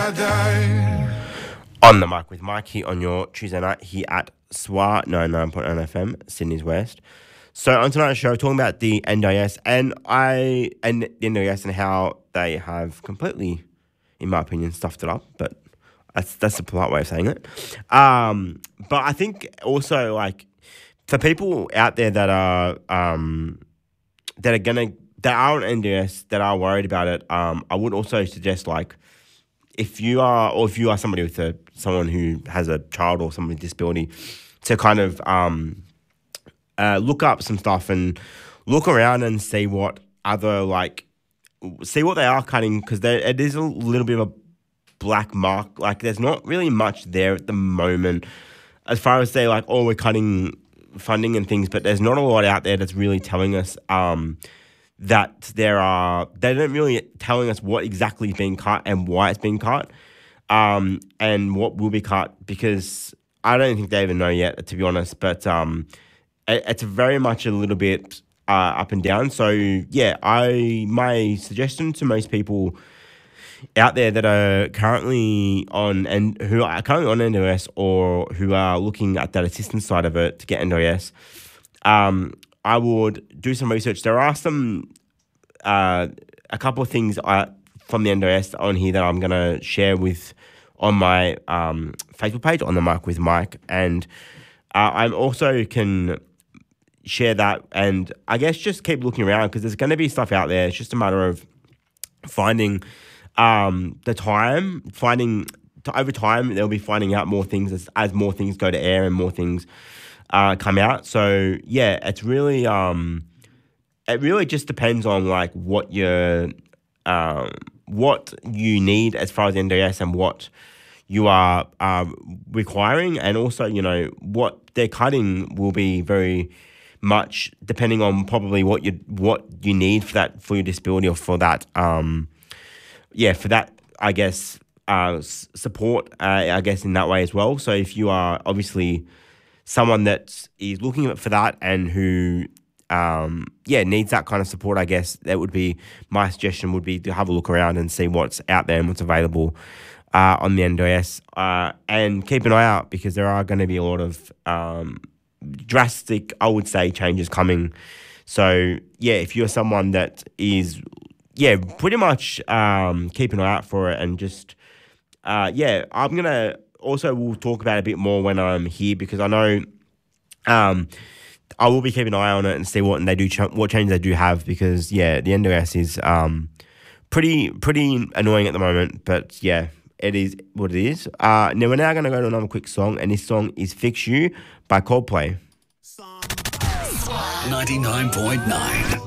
On the mic with Mike here on your Tuesday night here at SWA 99.9 FM, Sydney's West. So on tonight's show, talking about the NDIS and the NDIS and how they have completely, in my opinion, stuffed it up. But that's a polite way of saying it. But I think also like for people out there that are on NDIS that are worried about it, I would also suggest like if you are somebody with someone who has a child or someone with disability, to kind of look up some stuff and look around and see what they are cutting, because it is a little bit of a black mark. Like there's not really much there at the moment as far as they like, oh, we're cutting funding and things, but there's not a lot out there that's really telling us that they don't really telling us what exactly is being cut and why it's being cut, and what will be cut, because I don't think they even know yet, to be honest. But it's very much a little bit up and down. So yeah, my suggestion to most people out there that are currently on NDIS or who are looking at that assistance side of it to get NDIS, I would do some research. There are a couple of things from the NDIS on here that I'm going to share on my Facebook page, on the mic with Mike, and I also can share that, and I guess just keep looking around, because there's going to be stuff out there. It's just a matter of finding the time, over time they'll be finding out more things as more things go to air and more things come out. So yeah, it's really it really just depends on like what you need as far as NDIS and what you are requiring, and also what they're cutting will be very much depending on probably what you need for your disability, or for that for that I guess support I guess in that way as well. So if you are obviously someone that is looking for that and who needs that kind of support, I guess that would be my suggestion, would be to have a look around and see what's out there and what's available on the NDIS, and keep an eye out, because there are going to be a lot of drastic, I would say, changes coming. So yeah, if you're someone that is pretty much keep an eye out for it, and just I'm gonna also, we'll talk about it a bit more when I'm here, because I know I will be keeping an eye on it and see what changes they do have, because the NDIS is pretty annoying at the moment, but yeah, it is what it is. Now we're now going to go to another quick song, and this song is Fix You by Coldplay. 99.9